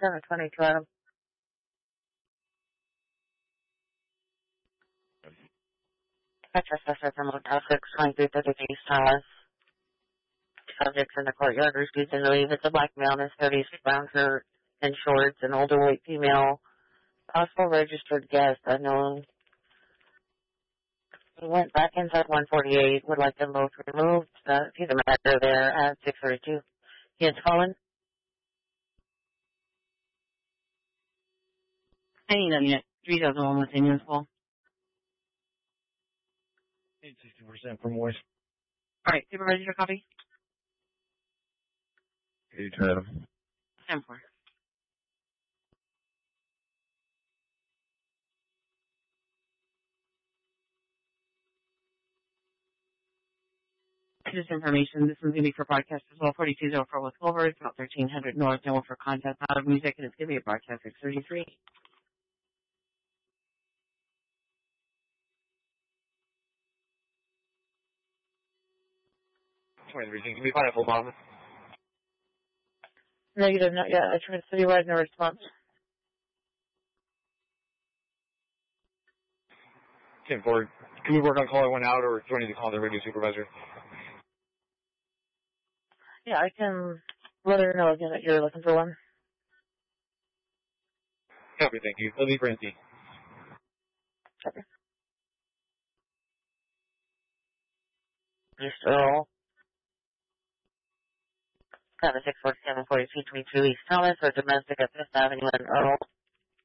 722 Adam. Petra Sesser from Motel 6, 2333 East Thomas. Subjects in the courtyard refusing to leave. It's a black male in his 30s, brown shirt and shorts, an older white female. Possible registered guest, unknown. He went back inside 148, would like them both removed. See the matter there at 632. He had fallen. I need them yet. 3001 with Indians full. 60% from voice. Alright, supervisor copy? 82 Adam. 10-4. This information, this is going to be for broadcast as well. 4204 West Culver, it's about 1300 North, and for contact out of music, and it's going to be a broadcast 633. Can we find a full office? Negative, not yet. I tried citywide, no response. 10-4. Can we work on calling one out, or do I need to call the radio supervisor? Yeah, I can let her know again that you're looking for one. Copy, thank you. Let me Francie. Okay. Just Earl. Got a 647 42 East Thomas for domestic at 5th Avenue and Earl.